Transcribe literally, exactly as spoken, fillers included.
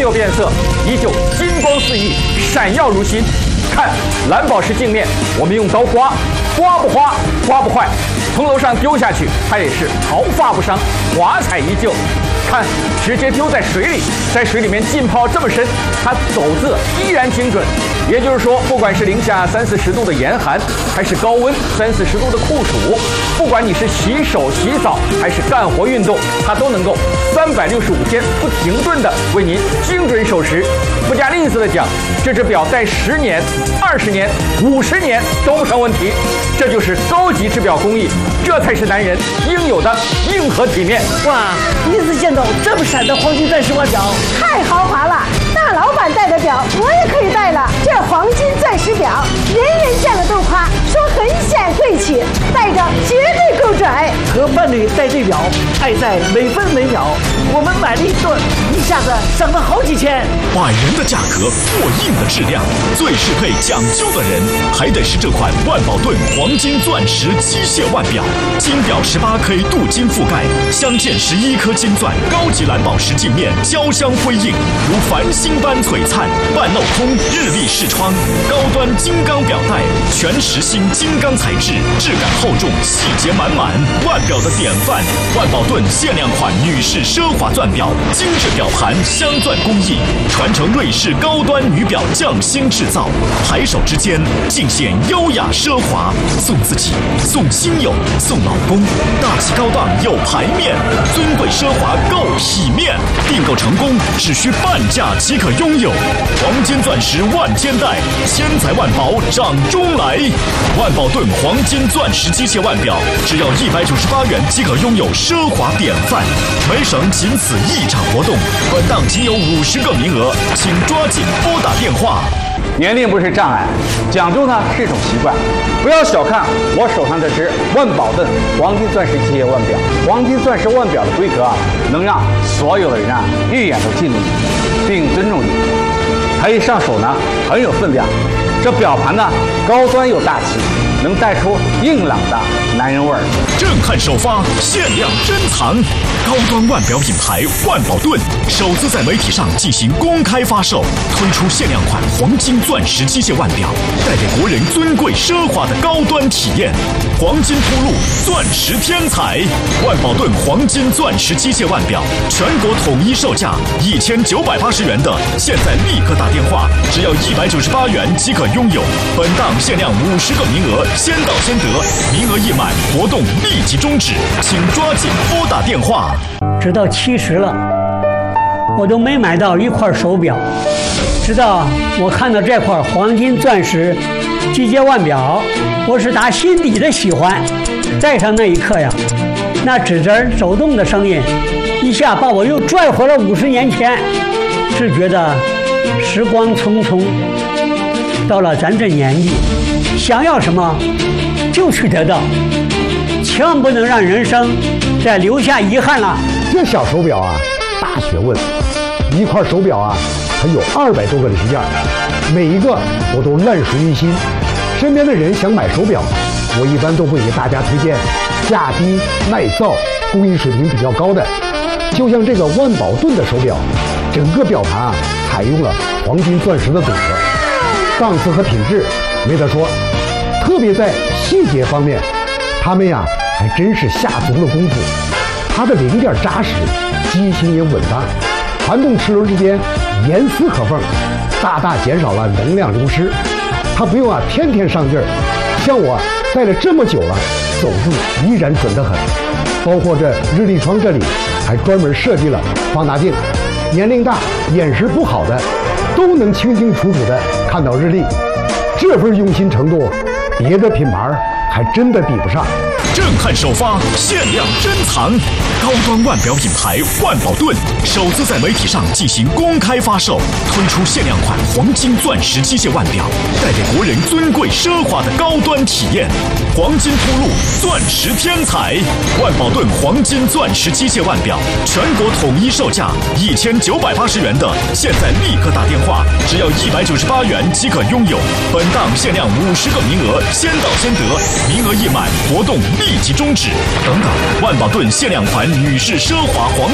有变色，依旧金光四溢，闪耀如新。看蓝宝石镜面，我们用刀刮，刮不花，刮不坏。从楼上丢下去，它也是毫发不伤，华彩依旧。看，直接丢在水里，在水里面浸泡这么深，它走字依然精准。也就是说，不管是零下三四十度的严寒，还是高温三四十度的酷暑，不管你是洗手、洗澡还是干活运动，它都能够三百六十五天不停顿的为您精准守时。不加吝啬的讲，这只表戴十年、二十年、五十年都不成问题。这就是高级制表工艺，这才是男人应有的硬核体面。 哇，第一次见到这么闪的黄金钻石腕表， 太豪华了！大老板戴的表，我也可以戴了。这黄金钻石表，人人见了都夸，说很显贵气，戴着绝对够准。 和伴侣戴这表，爱在每分每秒。我们买了一顿，一下子省了好几千。 百元的价格，过硬的质量，最适配讲究的人，还得是这款万宝顿黄金钻石机械腕表。金表十八 K 镀金覆盖，镶嵌十一颗金钻，高级蓝宝石镜面交镶辉映，如繁星般璀璨。半镂空日历视窗，高端金刚表带，全实心金刚材质，质感厚重，细节满满。腕表的典范，万宝顿限量款女士奢华钻表，精致表盘镶钻工艺，传承瑞士高端女表匠心制造。抬手之间，尽显优雅奢华，送自己，送亲友，送老公，大气高档有排面，尊贵奢华够体面。订购成功只需半价即可拥有，黄金钻石万千代，千财万宝掌中来。万宝顿黄金钻石机械腕表，只要一百九十八元即可拥有奢华典范。每省仅此一场活动，本档仅有五十个名额，请抓紧拨打电话。 年龄不是障碍，讲究呢是一种习惯。不要小看我手上这只万宝顿黄金钻石机械腕表，黄金钻石腕表的规格啊，能让所有的人啊一眼都记住你，并尊重你。它一上手呢很有分量，这表盘呢高端又大气，能带出硬朗的男人味儿。 震撼首发，限量珍藏，高端腕表品牌万宝顿首次在媒体上进行公开发售，推出限量款黄金钻石机械腕表，带给国人尊贵奢华的高端体验。黄金铺路，钻石天才，万宝顿黄金钻石机械腕表，全国统一售价一千九百八十元的，现在立刻打电话，只要一百九十八元即可拥有。本档限量五十个名额，先到先得，名额一满，活动立即终止，请抓紧拨打电话。 直到七十了，我都没买到一块手表。直到我看到这块黄金钻石机械腕表，我是打心底的喜欢。戴上那一刻呀，那指针走动的声音，一下把我又拽回了五十年前。只觉得时光匆匆，到了咱这年纪，想要什么就去得到，千万不能让人生再留下遗憾了。 这小手表啊，大学问。一块手表啊，它有二百多个零件，每一个我都烂熟于心。身边的人想买手表，我一般都会给大家推荐价低耐造、工艺水平比较高的。就像这个万宝顿的手表，整个表盘啊采用了黄金钻石的组合，档次和品质没得说。特别在细节方面，他们呀还真是下足了功夫。它的零件扎实，机芯也稳当，传动齿轮之间严丝合缝，大大减少了能量流失。它不用啊天天上劲儿，像我戴了这么久了，走字依然准得很。包括这日历窗这里还专门设计了放大镜，年龄大眼神不好的都能清清楚楚的看到日历。这份用心程度，别的品牌还真的比不上。 震撼首发，限量珍藏，高端腕表品牌万宝顿首次在媒体上进行公开发售，推出限量款黄金钻石机械腕表，带给国人尊贵奢华的高端体验。黄金铺路，钻石天才，万宝顿黄金钻石机械腕表，全国统一售价一千九百八十元的，现在立刻打电话，只要一百九十八元即可拥有。本档限量五十个名额，先到先得，名额一满，活动立即终止。等等，万宝顿限量款女士奢华黄